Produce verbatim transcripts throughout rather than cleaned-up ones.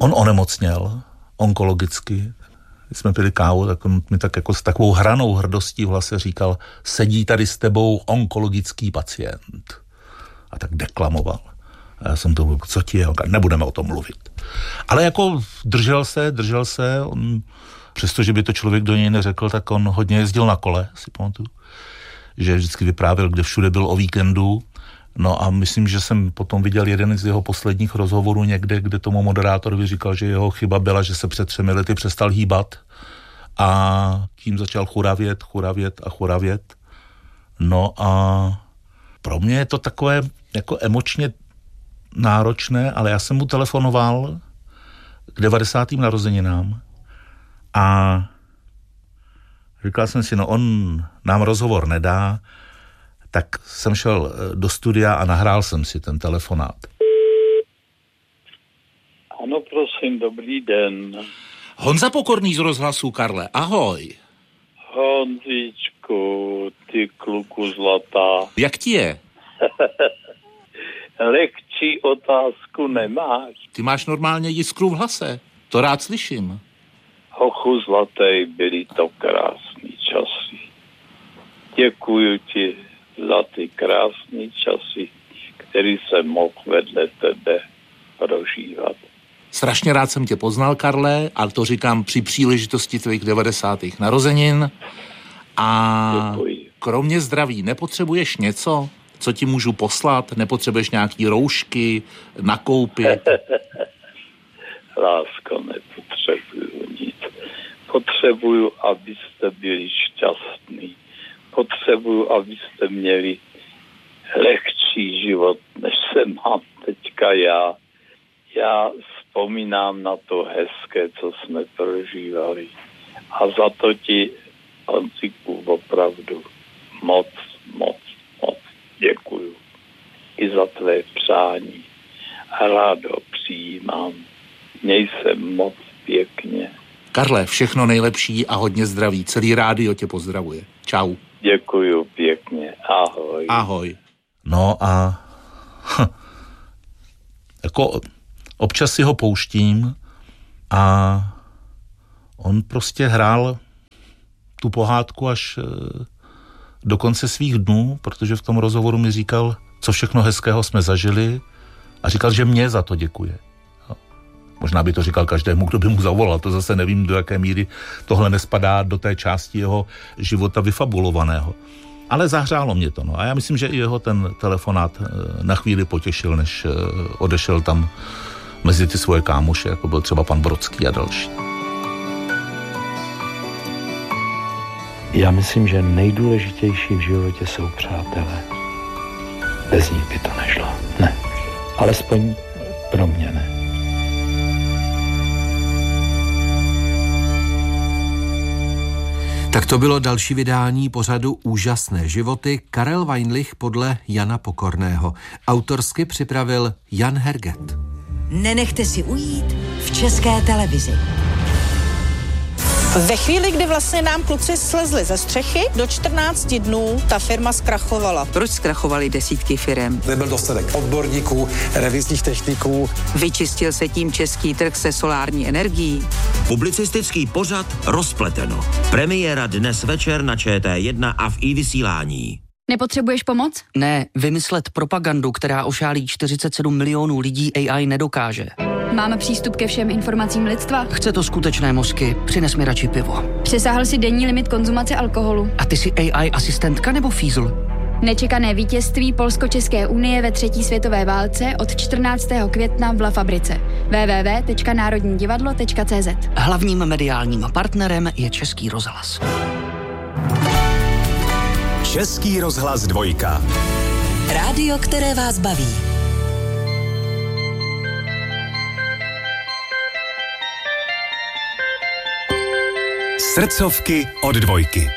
On onemocněl onkologicky. Když jsme pili kávu, tak on mi tak jako s takovou hranou hrdostí v hlase říkal, sedí tady s tebou onkologický pacient. A tak deklamoval. A já jsem to byl, co ti je? Nebudeme o tom mluvit. Ale jako držel se, držel se, on, přestože by to člověk do něj neřekl, tak on hodně jezdil na kole, si pamatuju, že vždycky vyprávěl, kde všude byl o víkendu. No a myslím, že jsem potom viděl jeden z jeho posledních rozhovorů někde, kde tomu moderátorovi říkal, že jeho chyba byla, že se před třemi lety přestal hýbat a tím začal churavět, churavět a churavět. No a pro mě je to takové jako emočně náročné, ale já jsem mu telefonoval k devadesátým narozeninám a říkal jsem si, no on nám rozhovor nedá, tak jsem šel do studia a nahrál jsem si ten telefonát. Ano, prosím, dobrý den. Honza Pokorný z Rozhlasu, Karle, ahoj. Honzičku, ty kluku zlatá. Jak ti je? Lehčí otázku nemáš. Ty máš normálně jiskru v hlase, to rád slyším. Hochu zlatej, byly to krásný časy. Děkuju ti za ty krásné časy, který jsem mohl vedle tebe prožívat. Strašně rád jsem tě poznal, Karle, ale to říkám při příležitosti tvých devadesátých narozenin. A děkuji. Kromě zdraví nepotřebuješ něco, co ti můžu poslat? Nepotřebuješ nějaký roušky, nakoupit? Lásko, nepotřebuju nic. Potřebuju, abyste byli šťastní. Potřebuju, abyste měli lehčí život, než se mám teďka já. Já vzpomínám na to hezké, co jsme prožívali. A za to ti, Honziku, opravdu moc, moc, moc děkuju. I za tvé přání. A rád ho přijímám. Měj se moc pěkně. Karle, všechno nejlepší a hodně zdraví. Celý rádio tě pozdravuje. Čau. Děkuju pěkně. Ahoj. Ahoj. No a hm, jako občas si ho pouštím a on prostě hrál tu pohádku až do konce svých dnů, protože v tom rozhovoru mi říkal, co všechno hezkého jsme zažili a říkal, že mě za to děkuje. Možná by to říkal každému, kdo by mu zavolal. To zase nevím, do jaké míry tohle nespadá do té části jeho života vyfabulovaného. Ale zahřálo mě to. No. A já myslím, že i jeho ten telefonát na chvíli potěšil, než odešel tam mezi ty svoje kámoše, jako byl třeba pan Brodský a další. Já myslím, že nejdůležitější v životě jsou přátelé. Bez nich by to nešlo. Ne. Alespoň pro mě ne. Tak to bylo další vydání pořadu Úžasné životy. Karel Weinlich podle Jana Pokorného. Autorsky připravil Jan Herget. Nenechte si ujít v České televizi. Ve chvíli, kdy vlastně nám kluci slezli ze střechy, do čtrnácti dnů ta firma zkrachovala. Proč zkrachovaly desítky firem? Nebyl dostatek odborníků, revizních techniků. Vyčistil se tím český trh se solární energií. Publicistický pořad Rozpleteno. Premiéra dnes večer na Č T jedna a v i-vysílání. Nepotřebuješ pomoc? Ne, vymyslet propagandu, která ošálí čtyřicet sedm milionů lidí, A I nedokáže. Máme přístup ke všem informacím lidstva? Chce to skutečné mozky, přines mi radši pivo. Přesáhl si denní limit konzumace alkoholu. A ty jsi A I asistentka nebo fízl? Nečekané vítězství Polsko-České unie ve třetí světové válce od čtrnáctého května v La Fabrice. w w w tečka národní divadlo tečka c z. Hlavním mediálním partnerem je Český rozhlas. Český rozhlas dvojka. Rádio, které vás baví. Srdcovky od dvojky.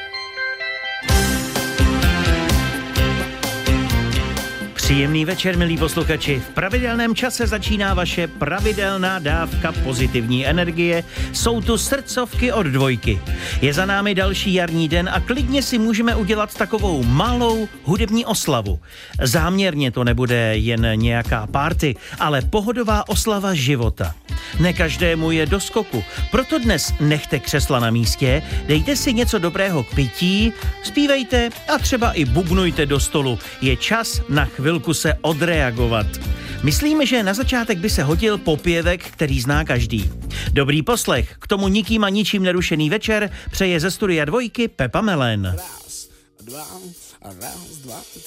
Příjemný večer, milí posluchači. V pravidelném čase začíná vaše pravidelná dávka pozitivní energie. Jsou tu srdcovky od dvojky. Je za námi další jarní den a klidně si můžeme udělat takovou malou hudební oslavu. Záměrně to nebude jen nějaká party, ale pohodová oslava života. Ne každému je do skoku. Proto dnes nechte křesla na místě, dejte si něco dobrého k pití, zpívejte a třeba i bubnujte do stolu. Je čas na chvilku se odreagovat. Myslím, že na začátek by se hodil popěvek, který zná každý. Dobrý poslech, k tomu nikým a ničím nerušený večer přeje ze studia Dvojky Pepa Melen. Raz, dva, raz, dva,